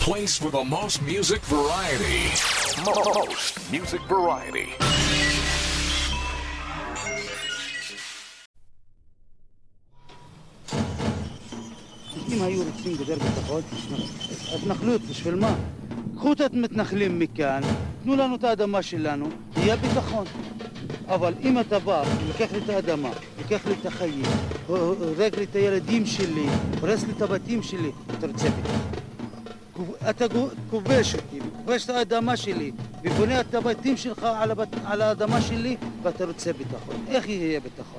place for the most music variety. Most music variety. אם היו רוצים גדר ביטחון, התנחלות בשביל מה? קחו את המתנחלים מכאן, תנו לנו את האדמה שלנו, יהיה ביטחון. אבל אם אתה בא, לוקח לי את האדמה, לוקח לי את החיים, הורג לי את הילדים שלי, הורס לי את הבתים שלי, אתה רוצה ביטחון. אתה כובש אותי, כובש את האדמה שלי, ובונה את הבתים שלך על האדמה שלי, ואתה רוצה ביטחון. איך יהיה ביטחון?